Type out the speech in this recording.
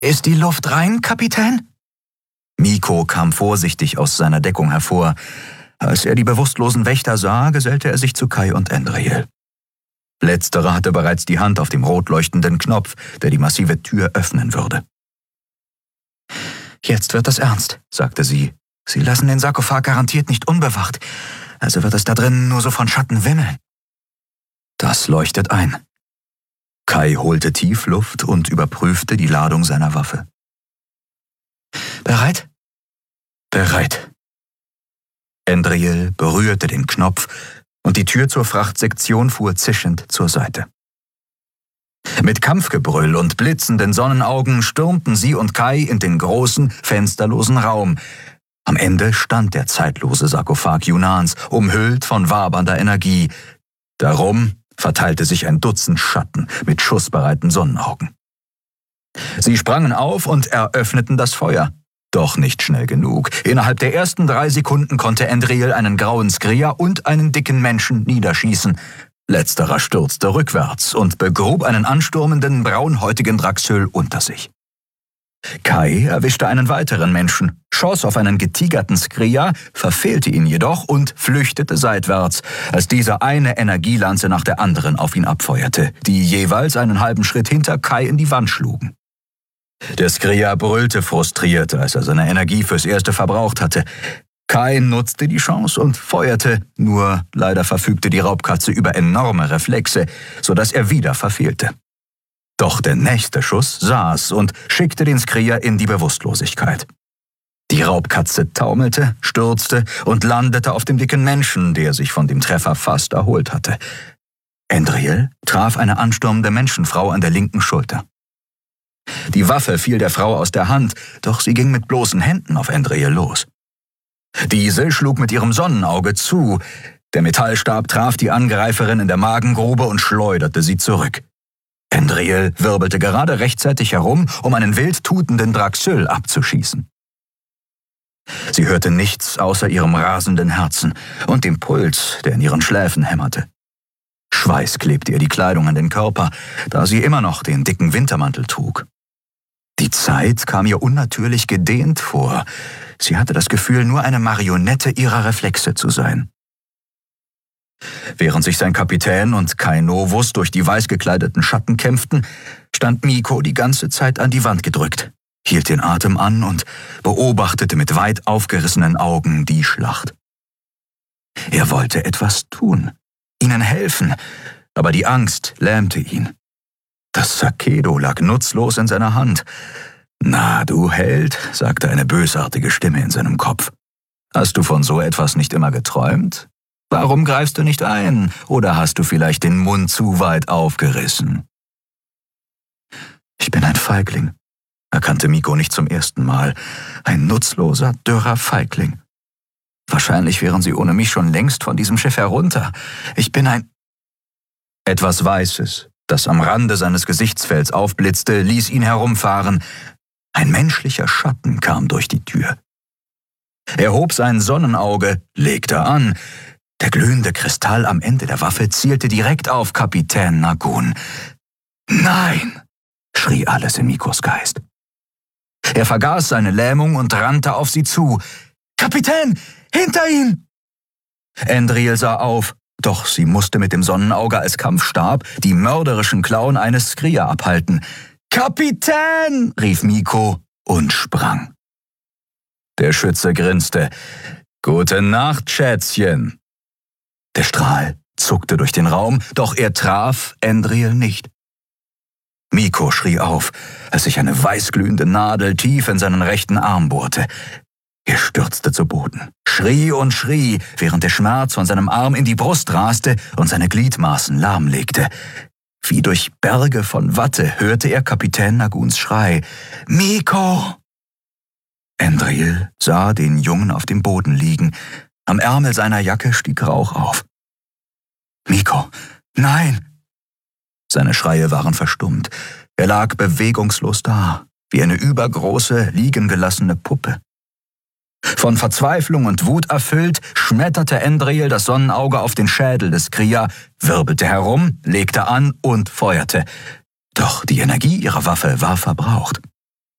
Ist die Luft rein, Kapitän?« Miko kam vorsichtig aus seiner Deckung hervor. Als er die bewusstlosen Wächter sah, gesellte er sich zu Kai und Andriel. Letzterer hatte bereits die Hand auf dem rot leuchtenden Knopf, der die massive Tür öffnen würde. »Jetzt wird es ernst«, sagte sie. »Sie lassen den Sarkophag garantiert nicht unbewacht, also wird es da drinnen nur so von Schatten wimmeln.« Das leuchtet ein. Kai holte tief Luft und überprüfte die Ladung seiner Waffe. »Bereit?« »Bereit.« Andriel berührte den Knopf und die Tür zur Frachtsektion fuhr zischend zur Seite. Mit Kampfgebrüll und blitzenden Sonnenaugen stürmten sie und Kai in den großen, fensterlosen Raum. Am Ende stand der zeitlose Sarkophag Yunans, umhüllt von wabernder Energie. Darum verteilte sich ein Dutzend Schatten mit schussbereiten Sonnenaugen. Sie sprangen auf und eröffneten das Feuer. Doch nicht schnell genug. Innerhalb der ersten 3 Sekunden konnte Andriel einen grauen Skria und einen dicken Menschen niederschießen. Letzterer stürzte rückwärts und begrub einen ansturmenden, braunhäutigen Draxyl unter sich. Kai erwischte einen weiteren Menschen, schoss auf einen getigerten Skria, verfehlte ihn jedoch und flüchtete seitwärts, als dieser eine Energielanze nach der anderen auf ihn abfeuerte, die jeweils einen halben Schritt hinter Kai in die Wand schlugen. Der Skria brüllte frustriert, als er seine Energie fürs Erste verbraucht hatte. Kai nutzte die Chance und feuerte, nur leider verfügte die Raubkatze über enorme Reflexe, sodass er wieder verfehlte. Doch der nächste Schuss saß und schickte den Skria in die Bewusstlosigkeit. Die Raubkatze taumelte, stürzte und landete auf dem dicken Menschen, der sich von dem Treffer fast erholt hatte. Andriel traf eine anstürmende Menschenfrau an der linken Schulter. Die Waffe fiel der Frau aus der Hand, doch sie ging mit bloßen Händen auf Andriel los. Diese schlug mit ihrem Sonnenauge zu. Der Metallstab traf die Angreiferin in der Magengrube und schleuderte sie zurück. Andriel wirbelte gerade rechtzeitig herum, um einen wild tutenden Draxyl abzuschießen. Sie hörte nichts außer ihrem rasenden Herzen und dem Puls, der in ihren Schläfen hämmerte. Schweiß klebte ihr die Kleidung an den Körper, da sie immer noch den dicken Wintermantel trug. Die Zeit kam ihr unnatürlich gedehnt vor. Sie hatte das Gefühl, nur eine Marionette ihrer Reflexe zu sein. Während sich sein Kapitän und Kai Novus durch die weiß gekleideten Schatten kämpften, stand Miko die ganze Zeit an die Wand gedrückt, hielt den Atem an und beobachtete mit weit aufgerissenen Augen die Schlacht. Er wollte etwas tun, ihnen helfen, aber die Angst lähmte ihn. Das Sakedo lag nutzlos in seiner Hand. »Na, du Held«, sagte eine bösartige Stimme in seinem Kopf. »Hast du von so etwas nicht immer geträumt? Warum greifst du nicht ein? Oder hast du vielleicht den Mund zu weit aufgerissen?« »Ich bin ein Feigling«, erkannte Miko nicht zum ersten Mal. Ein nutzloser, dürrer Feigling. Wahrscheinlich wären sie ohne mich schon längst von diesem Schiff herunter. Ich bin ein... Etwas Weißes, das am Rande seines Gesichtsfelds aufblitzte, ließ ihn herumfahren. Ein menschlicher Schatten kam durch die Tür. Er hob sein Sonnenauge, legte an. Der glühende Kristall am Ende der Waffe zielte direkt auf Kapitän Nagun. »Nein«, schrie alles in Mikos Geist. Er vergaß seine Lähmung und rannte auf sie zu. »Kapitän, hinter ihm!« Andriel sah auf, doch sie musste mit dem Sonnenauge als Kampfstab die mörderischen Klauen eines Skria abhalten. »Kapitän«, rief Miko und sprang. Der Schütze grinste. »Gute Nacht, Schätzchen.« Der Strahl zuckte durch den Raum, doch er traf Andriel nicht. Miko schrie auf, als sich eine weißglühende Nadel tief in seinen rechten Arm bohrte. Er stürzte zu Boden, schrie und schrie, während der Schmerz von seinem Arm in die Brust raste und seine Gliedmaßen lahmlegte. Wie durch Berge von Watte hörte er Kapitän Naguns Schrei. »Miko!« Andriel sah den Jungen auf dem Boden liegen. Am Ärmel seiner Jacke stieg Rauch auf. »Miko, nein!« Seine Schreie waren verstummt. Er lag bewegungslos da, wie eine übergroße, liegen gelassene Puppe. Von Verzweiflung und Wut erfüllt, schmetterte Andriel das Sonnenauge auf den Schädel des Skria, wirbelte herum, legte an und feuerte. Doch die Energie ihrer Waffe war verbraucht.